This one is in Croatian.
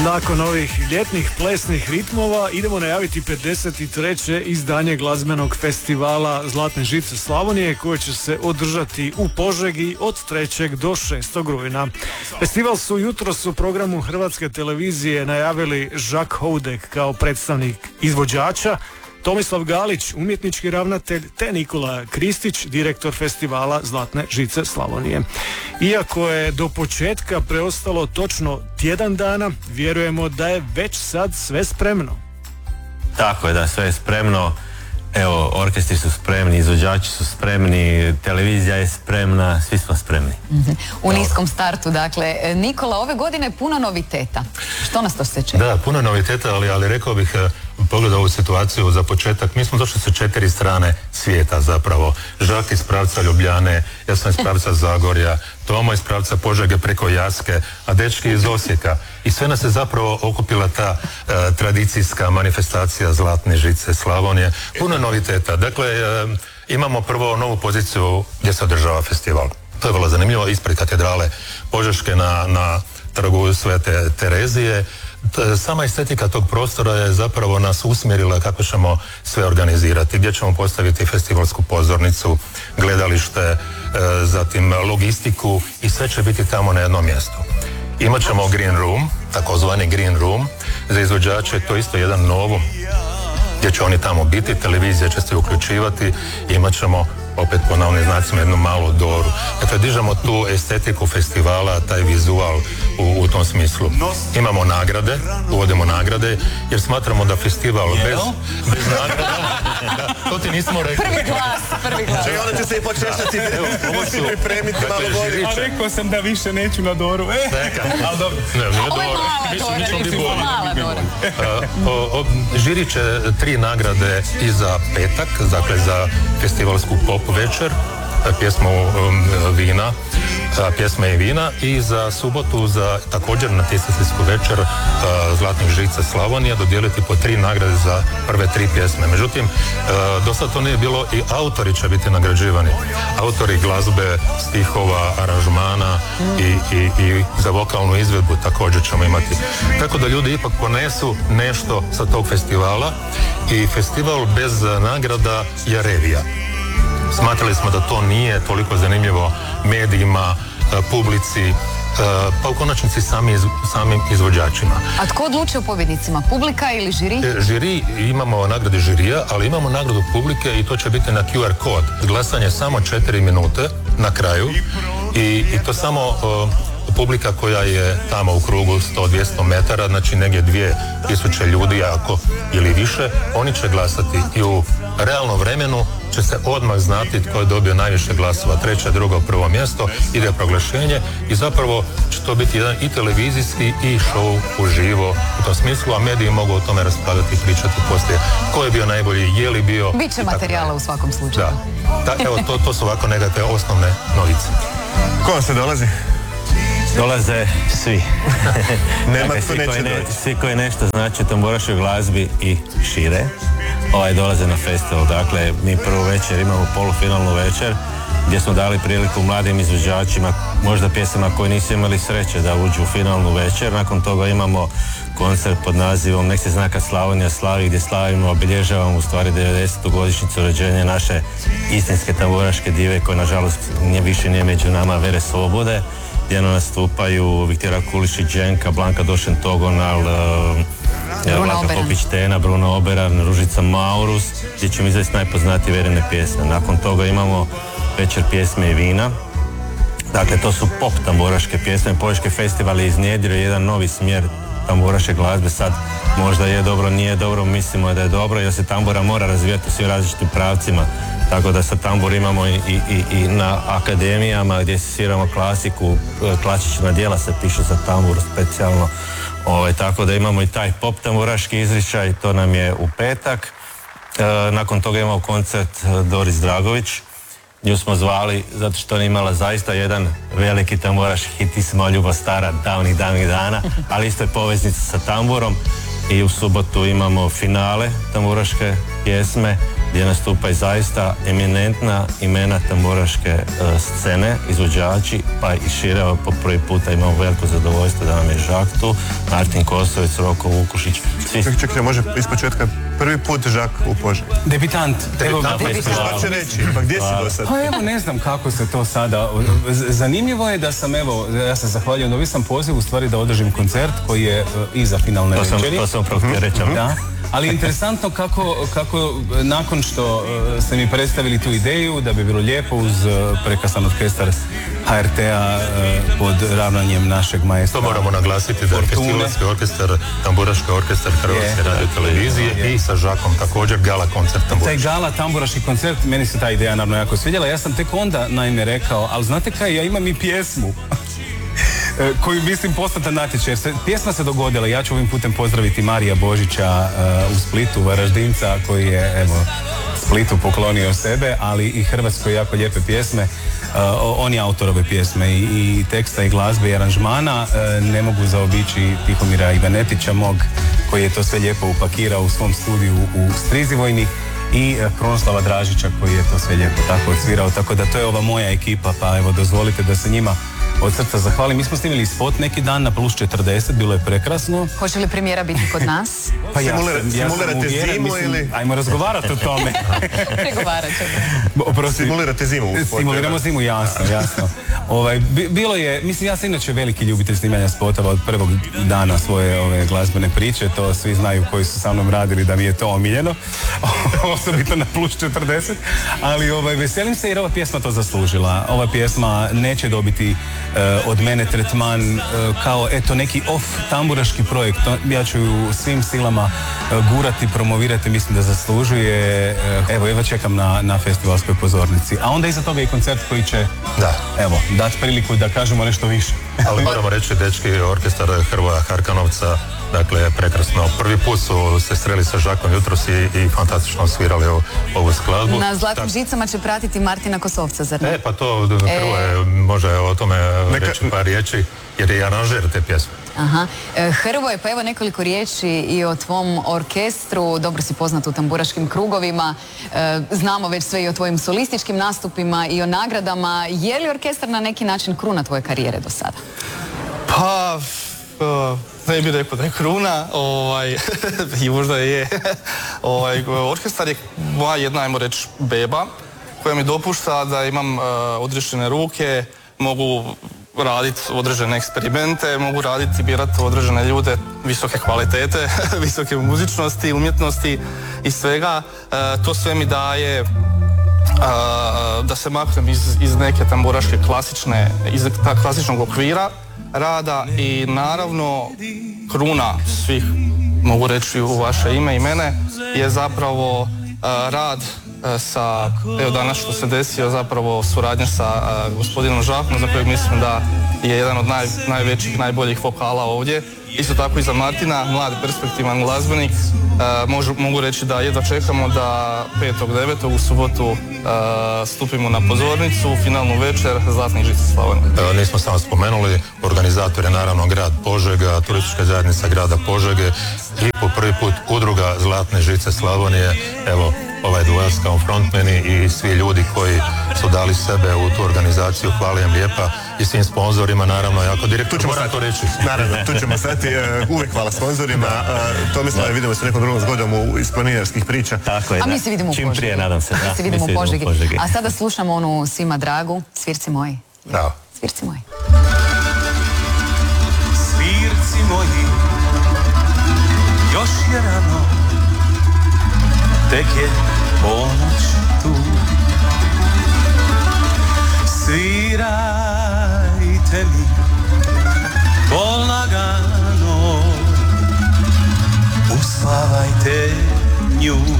Nakon ovih ljetnih plesnih ritmova idemo najaviti 53. izdanje glazbenog festivala Zlatne žice Slavonije koje će se održati u Požegi od 3. do 6. rujna. Festival su jutros u programu Hrvatske televizije najavili Žak Houdek kao predstavnik izvođača, Tomislav Galić, umjetnički ravnatelj, te Nikola Kristić, direktor festivala Zlatne žice Slavonije. Iako je do početka preostalo točno tjedan dana, vjerujemo da je već sad sve spremno. Tako je, da, sve je spremno. Evo, orkestri su spremni, izvođači su spremni, televizija je spremna, svi smo spremni. U niskom startu, dakle. Nikola, ove godine je puno noviteta. Što nas to sve čeka? Da, puno noviteta, ali rekao bih, pogledao ovu situaciju za početak, mi smo došli sa 4 strane svijeta zapravo. Žak iz pravca Ljubljane, ja sam iz pravca Zagorja, Tomo iz pravca Požege preko Jaske, a dečki iz Osijeka. I sve nas je zapravo okupila ta tradicijska manifestacija Zlatne žice Slavonije. Puno noviteta. Dakle, imamo prvo novu poziciju gdje se održava festival. To je vrlo zanimljivo, ispred katedrale Požeške na trgu Svete Terezije. Sama estetika tog prostora je zapravo nas usmjerila kako ćemo sve organizirati, gdje ćemo postaviti festivalsku pozornicu, gledalište, zatim logistiku i sve će biti tamo na jednom mjestu. Imat ćemo Green Room, takozvani Green Room, za izvođače, to je isto jedan novo, gdje će oni tamo biti, televizija će se uključivati, imat ćemo opet po navodnim znacima jednu malu doru. Dakle, dižemo tu estetiku festivala, taj vizual u tom smislu. Imamo nagrade, uvodimo nagrade, jer smatramo da festival bez nagrada, da, to ti nismo rekli. Prvi glas. Čekaj, onda ću se i počešljati, pripremiti malo bolje. A rekao sam da više neću na doru. Ali dobro. Ne, nije doru. Žiri će 3 nagrade i za petak, dakle za festivalsku pop večer, pjesme i vina, i za subotu za također na natjecateljsku večer Zlatnih žica Slavonija dodijeliti po 3 nagrade za prve 3 pjesme. Međutim, do sad to nije bilo i autori će biti nagrađivani. Autori glazbe, stihova, aranžmana i za vokalnu izvedbu također ćemo imati. Tako da ljudi ipak ponesu nešto sa tog festivala i festival bez nagrada je revija. Smatrali smo da to nije toliko zanimljivo medijima, publici, pa u konačnici samim izvođačima. A tko odlučuje o pobjednicima? Publika ili žiri? Žiri, imamo nagrade žirija, ali imamo nagradu publike i to će biti na QR kod. Glasanje samo 4 minute na kraju i to samo publika koja je tamo u krugu 100-200 metara, znači negdje 2000 ljudi ako ili više, oni će glasati i u realnom vremenu će se odmah znati tko je dobio najviše glasova, 3., 2., 1. mjesto, ide proglašenje i zapravo će to biti jedan i televizijski i show uživo u tom smislu, a mediji mogu o tome raspravljati i pričati poslije ko je bio najbolji, je li bio... Biće materijala u svakom slučaju. Da, evo to su ovako nekakve osnovne novice. Ko vam se dolazi? Dolaze svi. Nema dakle, ko neće doći. svi koji nešto znači o tamburaškoj glazbi i šire, dolaze na festival. Dakle, mi prvu večer imamo polufinalnu večer gdje smo dali priliku mladim izvođačima, možda pjesama koji nisu imali sreće da uđu u finalnu večer. Nakon toga imamo koncert pod nazivom Nek se zna kad Slavonija slavi, gdje slavimo, obilježavamo u stvari 90. godišnjicu rođenja naše istinske tamburaške dive koja nažalost više nije među nama, Vere Slobode, gdje nastupaju Viktorija Kulišić, Dženka, Blanka Došen Togonal, Vlaka Popić-Tena, Bruno Oberan, Ružica Maurus, gdje ćemo izvesti najpoznatije Verine pjesme. Nakon toga imamo večer pjesme i vina. Dakle, to su pop tamburaške pjesme. Požeški festival je iznjedrio jedan novi smjer tamburaške glazbe. Sad možda je dobro, nije dobro, mislimo da je dobro, jer se tambura mora razvijati u svim različitim pravcima. Tako da sa tambur imamo i na akademijama gdje se sviramo klasiku, klasična djela se piše za tambur specijalno. Tako da imamo i taj pop tamburaški izričaj, to nam je u petak. Nakon toga imamo koncert Doris Dragović. Nju smo zvali zato što ona imala zaista jedan veliki tamburaški hit, Ti si moja ljubav stara, davnih dana, ali isto je poveznica sa tamburom. I u subotu imamo finale tamburaške pjesme gdje nastupaju zaista eminentna imena tamburaške scene, izvođači, pa i šire. Po prvi puta imamo veliko zadovoljstvo da nam je Žak tu, Martin Kosovec, Roko Vukušić. Čekaj, može ispočetka. Prvi put Žak u Požegi. Debitant. Što će reći? Pa gdje si do sad? Pa evo, ne znam kako se to sada... Zanimljivo je da sam, evo, ja se zahvaljujem, dobio sam poziv u stvari da održim koncert koji je iza finalne večeri. To sam upravo htio reći. Da. Ali interesantno kako nakon što ste mi predstavili tu ideju da bi bilo lijepo uz prekrasan orkestar HRT-a pod ravnanjem našeg maestra. To moramo naglasiti da je festivalski orkestar, tamburaški orkestar Hrvatske radiotelevizije i sa Žakom također gala koncert tamburaški. Taj gala tamburaški koncert, meni se ta ideja naravno jako svidjela. Ja sam tek onda naime rekao, ali znate kaj, ja imam i pjesmu koju mislim poslati na natječaj. Pjesma se dogodila, ja ću ovim putem pozdraviti Marija Božića u Splitu, Varaždinca, koji je evo Splitu poklonio sebe, ali i Hrvatskoj jako lijepe pjesme. On je autor ove pjesme i teksta i glazbe i aranžmana. Ne mogu zaobići Tihomira Ivanetića mog, koji je to sve lijepo upakirao u svom studiju u Strizivojni, i Krunoslava Dražića koji je to sve lijepo tako odsvirao, tako da to je ova moja ekipa, pa evo dozvolite da se njima od srca zahvalim. Mi smo snimili spot neki dan na Plus 40, bilo je prekrasno. Hoće li premijera biti kod nas? Pa Simulirate zimu ili? Ajmo razgovarati o tome. Pregovarat ćemo. Simulirate zimu. Simuliramo zimu, jasno. Bilo je, mislim, ja sam inače veliki ljubitelj snimanja spotova od prvog dana svoje ove glazbene priče, to svi znaju koji su sa mnom radili da mi je to omiljeno, osobito na Plus 40, ali veselim se jer ova pjesma to zaslužila. Ova pjesma neće dobiti od mene tretman kao eto neki off tamburaški projekt. Ja ću ju svim silama gurati, promovirati, mislim da zaslužuje. Evo čekam na festivalskoj pozornici. A onda iza toga i koncert koji će dati priliku da kažemo nešto više. Ali moramo reći, dečki, orkestar Hrvoja Harkanovca, dakle, prekrasno. Prvi put su se sreli sa Žakom jutros i fantastično svirali ovu skladbu. Na Zlatnim žicama će pratiti Martina Kosovca, zar ne? Pa to Hrvoje može o tome reći par riječi, jer je aranžer te pjesme. Aha. Hrvoje, pa evo nekoliko riječi i o tvom orkestru, dobro si poznat u tamburaškim krugovima, znamo već sve i o tvojim solističkim nastupima i o nagradama. Je li orkestar na neki način kruna tvoje karijere do sada? Pa, ne bih rekao da je kruna, i možda je. Orkestar je moja jedna, ajmo reći, beba, koja mi dopušta da imam odriješene ruke, mogu raditi određene eksperimente, mogu raditi i birati određene ljude visoke kvalitete, visoke muzičnosti, umjetnosti i svega. To sve mi daje da se maknem iz neke tamburaške klasičnog okvira rada i naravno kruna svih, mogu reći u vaše ime i mene, je zapravo rad sa, evo danas što se desio, zapravo suradnja sa gospodinom Žakom, za kojeg mislim da je jedan od najvećih, najboljih vokala ovdje. Isto tako i za Martina, mladi perspektivan glazbenik. Mogu reći da jedva čekamo da 5.9. u subotu stupimo na pozornicu u finalnu večer Zlatnih žica Slavonije. Nismo samo spomenuli, organizator je naravno grad Požega, turistička zajednica grada Požege i po prvi put udruga Zlatne žice Slavonije. Evo, ovaj duel kao frontmeni i svi ljudi koji su dali sebe u tu organizaciju, hvala im lijepa i svim sponzorima, naravno, jako direktno moram to reći. Naravno, tu ćemo stati, uvijek hvala sponzorima. Tomislav, vidimo se nekom drugom zgodom iz planinarskih priča. Tako je, a mi se vidimo u Požegi. Čim prije, nadam se. Mi se vidimo u Požegi. A sada slušamo onu svima dragu, Svirci moji. Bravo. Svirci moji. Svirci moji, još je rano, tek je ponoć tu. Svirajte mi polagano, uspavajte nju.